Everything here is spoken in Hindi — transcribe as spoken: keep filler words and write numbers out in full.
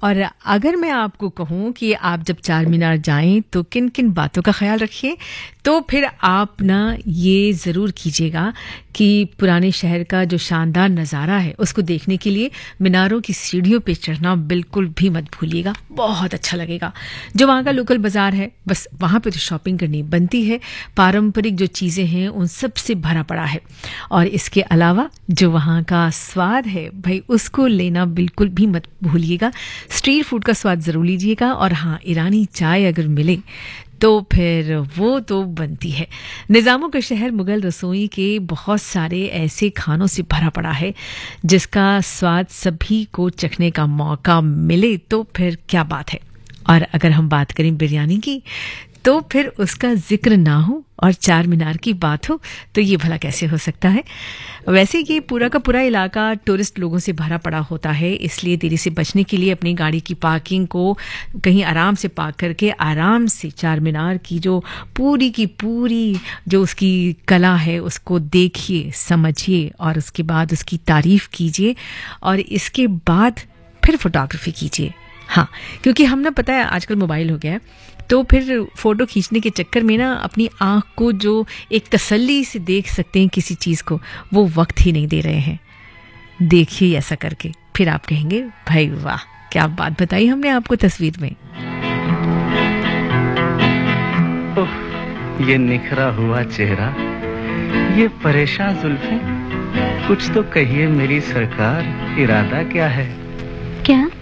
और अगर मैं आपको कहूँ कि आप जब चार मीनार जाएं तो किन किन बातों का ख्याल रखिए, तो फिर आप ना ये ज़रूर कीजिएगा कि पुराने शहर का जो शानदार नज़ारा है उसको देखने के लिए मीनारों की सीढ़ियों पे चढ़ना बिल्कुल भी मत भूलिएगा, बहुत अच्छा लगेगा। जो वहाँ का लोकल बाज़ार है, बस वहाँ पे तो शॉपिंग करनी बनती है, पारंपरिक जो चीज़ें हैं उन सब से भरा पड़ा है। और इसके अलावा जो वहाँ का स्वाद है भाई, उसको लेना बिल्कुल भी मत भूलिएगा। स्ट्रीट फूड का स्वाद ज़रूर लीजिएगा। और हाँ, ईरानी चाय अगर मिले तो फिर वो तो बनती है। निज़ामों का शहर मुग़ल रसोई के बहुत सारे ऐसे खानों से भरा पड़ा है जिसका स्वाद सभी को चखने का मौका मिले तो फिर क्या बात है। और अगर हम बात करें बिरयानी की तो फिर उसका जिक्र ना हो और चार मीनार की बात हो तो ये भला कैसे हो सकता है। वैसे ये पूरा का पूरा इलाका टूरिस्ट लोगों से भरा पड़ा होता है, इसलिए देरी से बचने के लिए अपनी गाड़ी की पार्किंग को कहीं आराम से पार्क करके आराम से चार मीनार की जो पूरी की पूरी जो उसकी कला है उसको देखिए, समझिए और उसके बाद उसकी तारीफ कीजिए और इसके बाद फिर फोटोग्राफी कीजिए। हाँ, क्योंकि हम ना पता है आजकल मोबाइल हो गया है, तो फिर फ़ोटो खींचने के चक्कर में ना अपनी आँख को जो एक तसल्ली से देख सकते हैं किसी चीज़ को, वो वक्त ही नहीं दे रहे हैं। देखिए ऐसा करके, फिर आप कहेंगे भाई वाह क्या बात बताई हमने आपको तस्वीर में। ओह, ये निखरा हुआ चेहरा, ये परेशान जुल्फें, कुछ तो कहिए मेरी सरकार, इरादा क्या है? क्या?